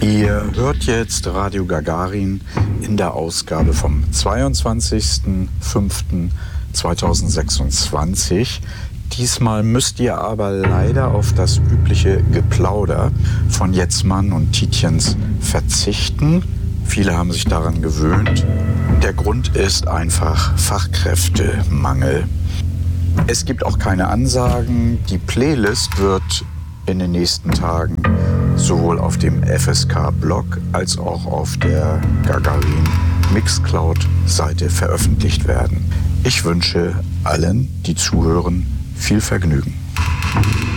Ihr hört jetzt Radio Gagarin in der Ausgabe vom 22.05.2026. Diesmal müsst ihr aber leider auf das übliche Geplauder von Jetzmann und Tietjens verzichten. Viele haben sich daran gewöhnt. Der Grund ist einfach Fachkräftemangel. Es gibt auch keine Ansagen. Die Playlist wird in den nächsten Tagen sowohl auf dem FSK-Blog als auch auf der Gagarin Mixcloud-Seite veröffentlicht werden. Ich wünsche allen, die zuhören, viel Vergnügen.